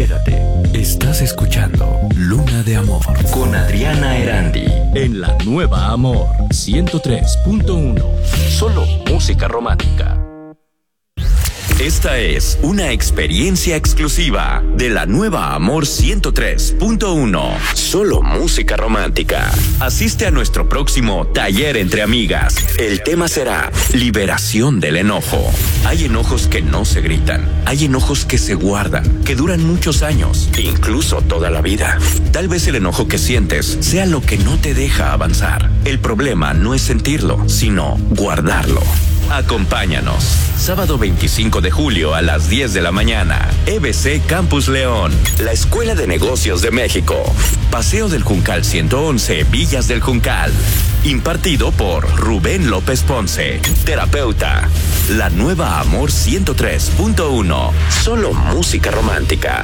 Quédate, estás escuchando Luna de Amor con Adriana Erandi en la Nueva Amor 103.1. Solo música romántica. Esta es una experiencia exclusiva de la Nueva Amor 103.1. Solo música romántica. Asiste a nuestro próximo taller entre amigas. El tema será liberación del enojo. Hay enojos que no se gritan. Hay enojos que se guardan, que duran muchos años, incluso toda la vida. Tal vez el enojo que sientes sea lo que no te deja avanzar. El problema no es sentirlo, sino guardarlo. Acompáñanos. Sábado 25 de julio a las 10 de la mañana. EBC Campus León. La Escuela de Negocios de México. Paseo del Juncal 111, Villas del Juncal. Impartido por Rubén López Ponce, terapeuta. La Nueva Amor 103.1. Solo música romántica.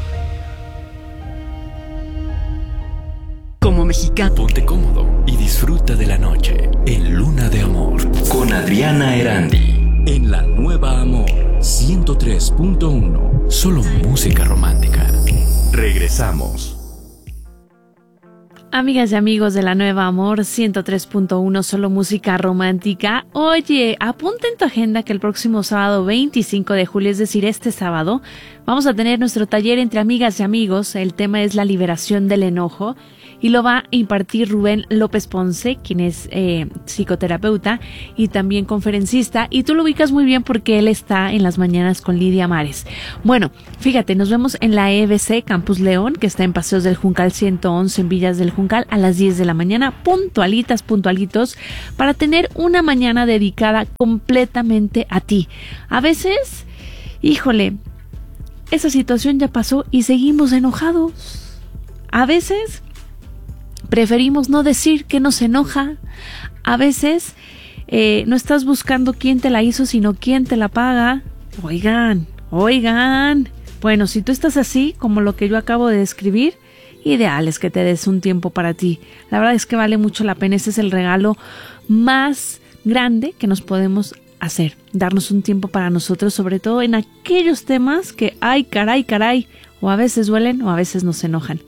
Como mexicano, ponte cómodo y disfruta de la noche en Luna de Amor con Adriana Erandi en la Nueva Amor 103.1. Solo música romántica. Regresamos. Amigas y amigos de la Nueva Amor 103.1, solo música romántica. Oye, apunta en tu agenda que el próximo sábado 25 de julio, es decir, este sábado, vamos a tener nuestro taller entre amigas y amigos. El tema es la liberación del enojo y lo va a impartir Rubén López Ponce, quien es psicoterapeuta y también conferencista, y tú lo ubicas muy bien porque él está en las mañanas con Lidia Mares. Bueno, fíjate, nos vemos en la EBC Campus León, que está en Paseos del Juncal 111 en Villas del Juncal, a las 10 de la mañana, puntualitos, para tener una mañana dedicada completamente a ti. A veces, híjole, esa situación ya pasó y seguimos enojados. A veces preferimos no decir que nos enoja. A veces no estás buscando quién te la hizo, sino quién te la paga. Oigan. Bueno, si tú estás así, como lo que yo acabo de describir, ideal es que te des un tiempo para ti. La verdad es que vale mucho la pena. Ese es el regalo más grande que nos podemos hacer. Darnos un tiempo para nosotros, sobre todo en aquellos temas que, ay, caray, o a veces duelen o a veces nos enojan.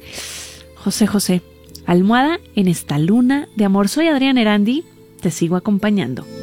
José, almohada en esta Luna de Amor. Soy Adriana Erandi, te sigo acompañando.